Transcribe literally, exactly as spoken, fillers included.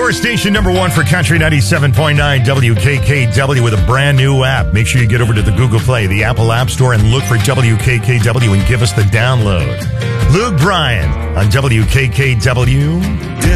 Your station number one for Country ninety-seven point nine W K K W with a brand new app. Make sure you get over to the Google Play, the Apple App Store, and look for W K K W and give us the download. Luke Bryan on W K K W.